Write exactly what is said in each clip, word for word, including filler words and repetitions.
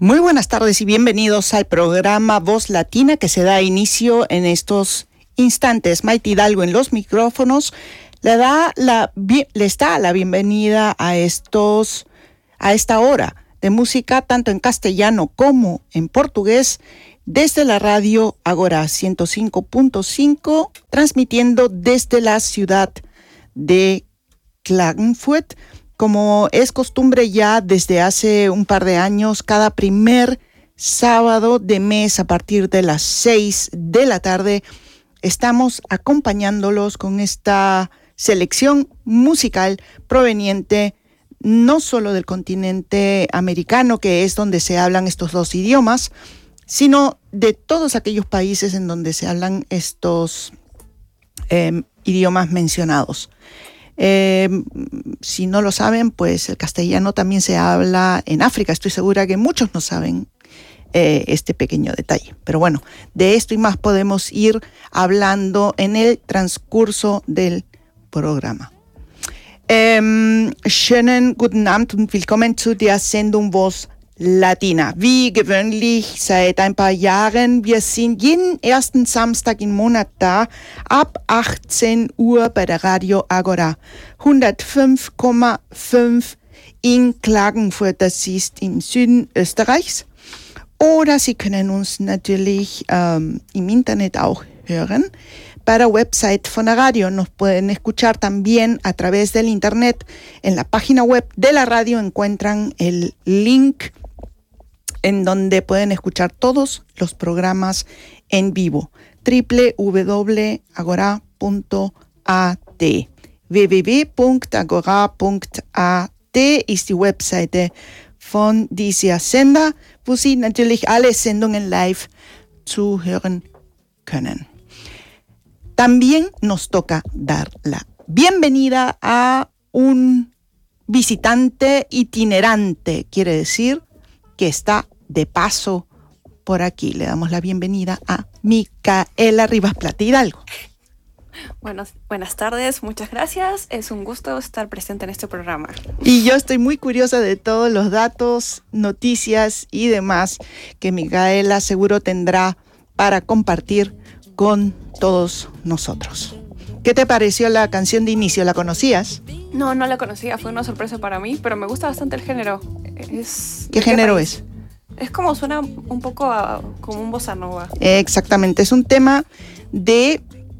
Muy buenas tardes y bienvenidos al programa Voz Latina que se da inicio en estos instantes. Maite Hidalgo en los micrófonos le da la les da la bienvenida a estos a esta hora de música tanto en castellano como en portugués desde la radio Agora ciento cinco punto cinco, transmitiendo desde la ciudad de Klagenfurt. Como es costumbre ya desde hace un par de años, cada primer sábado de mes a partir de las seis de la tarde, estamos acompañándolos con esta selección musical proveniente no solo del continente americano, que es donde se hablan estos dos idiomas, sino de todos aquellos países en donde se hablan estos eh, idiomas mencionados. Eh, si no lo saben, pues el castellano también se habla en África. Estoy segura que muchos no saben eh, este pequeño detalle. Pero bueno, de esto y más podemos ir hablando en el transcurso del programa. Ähm, schönen guten Abend und willkommen zu der Sendung Voz Latina. Wie gewöhnlich seit ein paar Jahren, wir sind jeden ersten Samstag im Monat da, ab achtzehn Uhr bei der Radio Agora. hundertfünf Komma fünf in Klagenfurt, das ist im Süden Österreichs. Oder Sie können uns natürlich ähm, im Internet auch hören. Bei der Website von der radio nos pueden escuchar también a través del internet. En la página web de la radio encuentran el link en donde pueden escuchar todos los programas en vivo. w w w punto agora punto a t w w w punto agora punto a t ist die Webseite von dieser Sender, wo Sie natürlich alle Sendungen live zuhören können. También nos toca dar la bienvenida a un visitante itinerante, quiere decir que está de paso por aquí. Le damos la bienvenida a Micaela Rivas Plata Hidalgo. Buenos, buenas tardes, muchas gracias. Es un gusto estar presente en este programa. Y yo estoy muy curiosa de todos los datos, noticias y demás que Micaela seguro tendrá para compartir con todos nosotros. ¿Qué te pareció la canción de inicio? ¿La conocías? No, no la conocía, fue una sorpresa para mí, pero me gusta bastante el género. Es, ¿Qué género es? Es como suena un poco a, como un bossa nova. Exactamente, es un tema de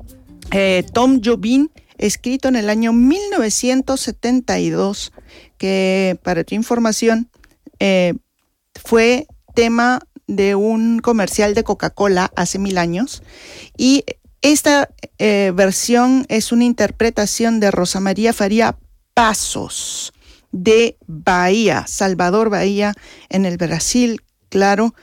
eh, Tom Jobim, escrito en el año mil novecientos setenta y dos, que para tu información eh, fue tema de un comercial de Coca-Cola hace mil años, y esta eh, versión es una interpretación de Rosa María Faria Passos, de Bahía, Salvador Bahía, en el Brasil, claro.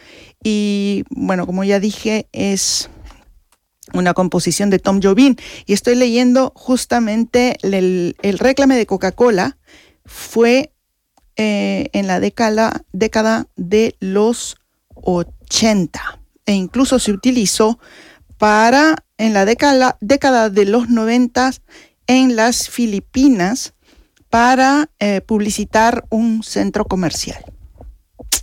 Y bueno, como ya dije, es una composición de Tom Jobim. Y estoy leyendo justamente el, el réclame de Coca-Cola fue eh, en la década, década de los ochenta. E incluso se utilizó para, en la década, década de los noventa en las Filipinas, para eh, publicitar un centro comercial.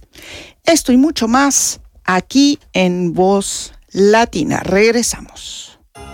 Esto y mucho más aquí en Voz Latina. Regresamos.